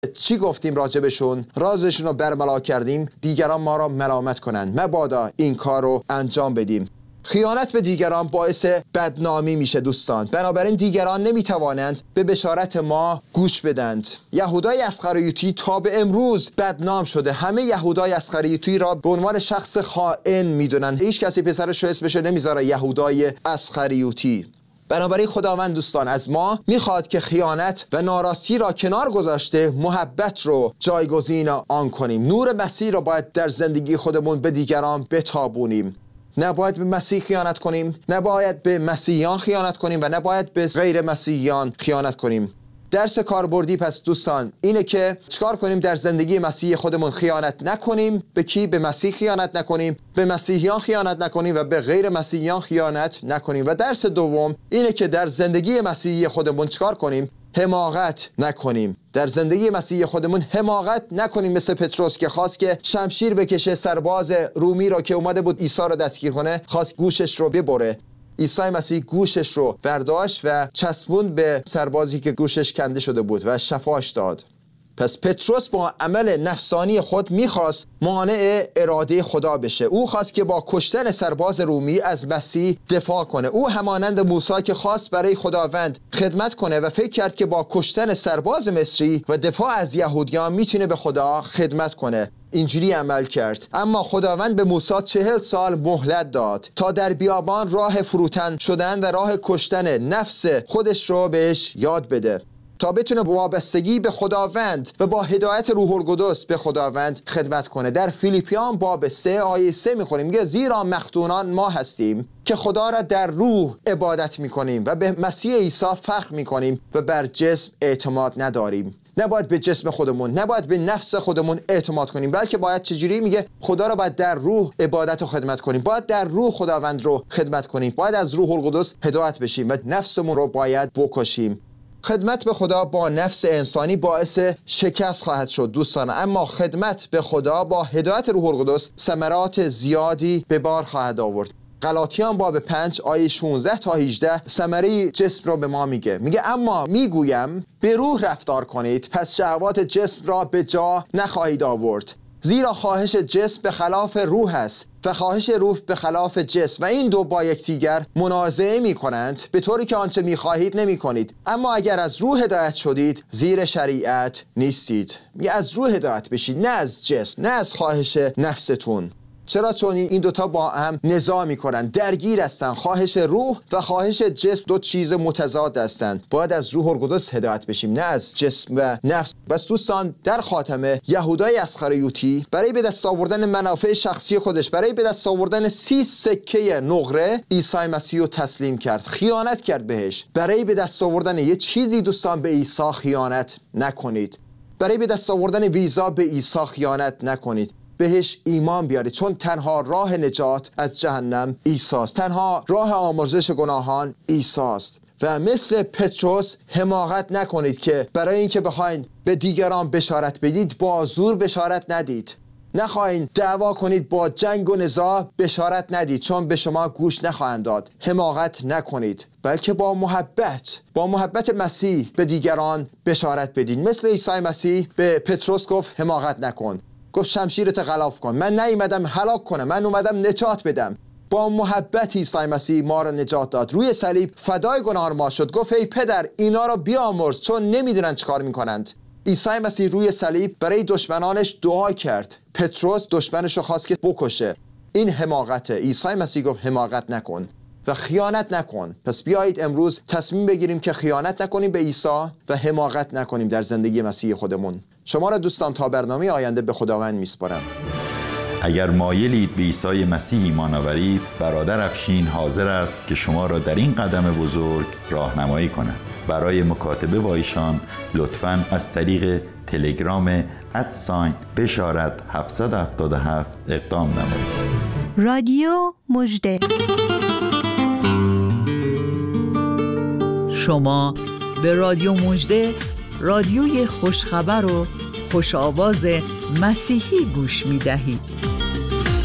چی گفتیم راجبشون، رازشون رو برملا کردیم، دیگران ما را ملامت کنند. مبادا این کار رو انجام بدیم. خیانت به دیگران باعث بدنامی میشه دوستان. بنابراین دیگران نمیتوانند به بشارت ما گوش بدند. یهودای اسخریوطی تا به امروز بدنام شده. همه یهودای اسخریوطی را به عنوان شخص خائن میدونن. هیچ کسی پسرش رو اسمش نمیذاره یهودای اسخریوطی. بنابراین خداوند دوستان از ما میخواد که خیانت و ناراستی را کنار گذاشته محبت رو جایگزین آن کنیم. نور مسیح را باید در زندگی خودمون به دیگران بتابونیم. نباید به مسیح خیانت کنیم، نباید به مسیحیان خیانت کنیم و نباید به غیر مسیحیان خیانت کنیم. درس کاربردی پس دوستان اینه که چیکار کنیم در زندگی مسیحی خودمون خیانت نکنیم. به کی؟ به مسیح خیانت نکنیم، به مسیحیان خیانت نکنیم و به غیر مسیحیان خیانت نکنیم. و درس دوم اینه که در زندگی مسیحی خودمون چیکار کنیم؟ حماقت نکنیم. در زندگی مسیحی خودمون حماقت نکنیم، مثل پتروس که خواست که شمشیر بکشه، سرباز رومی را که اومده بود عیسی را دستگیر کنه خواست گوشش رو ببره. عیسی مسیح گوشش رو برداشت و چسبوند به سربازی که گوشش کنده شده بود و شفاش داد. پس پتروس با عمل نفسانی خود میخواست مانع اراده خدا بشه. او خواست که با کشتن سرباز رومی از مسیح دفاع کنه. او همانند موسی که خواست برای خداوند خدمت کنه و فکر کرد که با کشتن سرباز مصری و دفاع از یهودیان میتونه به خدا خدمت کنه. اینجوری عمل کرد. اما خداوند به موسی 40 سال مهلت داد تا در بیابان راه فروتن شدن و راه کشتن نفس خودش رو بهش یاد بده، تا بتونه با وابستگی به خداوند و با هدایت روح القدس به خداوند خدمت کنه. در فیلیپیان باب 3 آیه 3 میخونیم میگه زیرا مختونان ما هستیم که خدا را در روح عبادت میکنیم و به مسیح عیسی فخر میکنیم و بر جسم اعتماد نداریم. نباید به جسم خودمون، نباید به نفس خودمون اعتماد کنیم، بلکه باید چجوری؟ میگه خدا را باید در روح عبادت و خدمت کنیم، باید در روح خداوند رو خدمت کنیم، باید از روح القدس هدایت بشیم و نفسمون رو باید بکشیم. خدمت به خدا با نفس انسانی باعث شکست خواهد شد دوستان، اما خدمت به خدا با هدایت روح القدس ثمرات زیادی به بار خواهد آورد. غلاطیان باب 5 آیه 16 تا 18 ثمره جسم را به ما میگه اما میگویم به روح رفتار کنید پس شهوات جسم را به جا نخواهید آورد. زیرا خواهش جسم به خلاف روح است و خواهش روح به خلاف جسم و این دو با یکدیگر منازعه می کنند، به طوری که آنچه می خواهید نمی کنید. اما اگر از روح هدایت شدید زیر شریعت نیستید. از روح هدایت بشید، نه از جسم، نه از خواهش نفستون. چرا؟ چون این دوتا با هم نزاع میکنن، درگیر هستن. خواهش روح و خواهش جسم دو چیز متضاد هستند. باید از روح القدس هدایت بشیم، نه از جسم و نفس. بس دوستان در خاتمه یهودای اسخریوطی برای به دست آوردن منافع شخصی خودش، برای به دست آوردن 30 سکه نقره عیسی مسیح رو تسلیم کرد، خیانت کرد بهش. برای به دست آوردن یه چیزی دوستان به عیسی خیانت نکنید. برای به دست آوردن ویزا به عیسی خیانت نکنید. بهش ایمان بیارید، چون تنها راه نجات از جهنم عیسی است، تنها راه آمرزش گناهان عیسی است. و مثل پتروس حماقت نکنید که برای اینکه بخواید به دیگران بشارت بدید با زور بشارت ندید. نخواهید دعوا کنید، با جنگ و نزاع بشارت ندید، چون به شما گوش نخواهند داد. حماقت نکنید، بلکه با محبت مسیح به دیگران بشارت بدید. مثل عیسی مسیح به پتروس گفت حماقت نکن، گفت شمشیرت غلاف کن، من نیومدم هلاک کنم، من اومدم نجات بدم. با محبت عیسی مسیح ما را نجات داد، روی صلیب فدای گناه ما شد. گفت ای پدر اینا را بیامرز چون نمیدونن چیکار میکنند. عیسی مسیح روی صلیب برای دشمنانش دعا کرد. پتروس دشمنش رو خواست که بکشه. این حماقته. عیسی مسیح گفت حماقت نکن و خیانت نکن. پس بیایید امروز تصمیم بگیریم که خیانت نکنیم به عیسی و حماقت نکنیم در زندگی مسیح خودمون. شما را دوستان تا برنامه آینده به خداوند میسپارم. اگر مایلید به عیسی مسیح ایمان آورید، برادر افشین حاضر است که شما را در این قدم بزرگ راهنمایی کند. برای مکاتبه با ایشان لطفاً از طریق تلگرام @بشارت 777 اقدام نمایید. رادیو مژده. شما به رادیو مژده، رادیوی خوشخبر و خوش آواز مسیحی گوش می دهید.